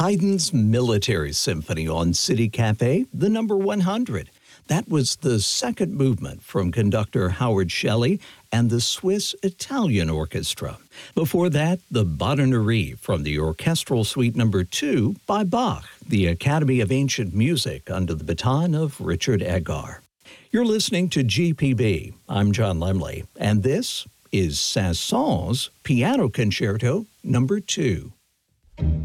Haydn's Military Symphony on City Cafe, the number 100. That was the second movement from conductor Howard Shelley and the Swiss-Italian Orchestra. Before that, the Badinterie from the Orchestral Suite No. 2 by Bach, the Academy of Ancient Music under the baton of Richard Edgar. You're listening to GPB. I'm John Lemley, and this is Saint-Saëns Piano Concerto No. 2.